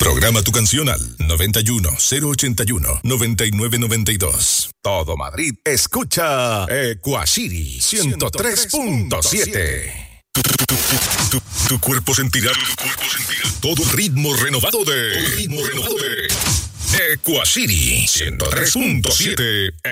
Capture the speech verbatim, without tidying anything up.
Programa tu canción al noventa y uno, cero ochenta y uno, noventa y nueve noventa y dos. Todo Madrid escucha Ecuasiri ciento tres punto siete. Tu, tu, tu, tu, tu, tu cuerpo sentirá, tu cuerpo sentirá todo el ritmo renovado de, el ritmo renovado de Ecuasiri ciento tres punto siete.